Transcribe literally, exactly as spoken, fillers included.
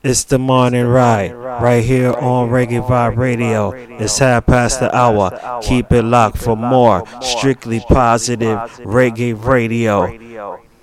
It's the morning ride, right here on Reggae Vibe Radio. It's half past the hour. Keep it locked for more strictly positive Reggae Radio.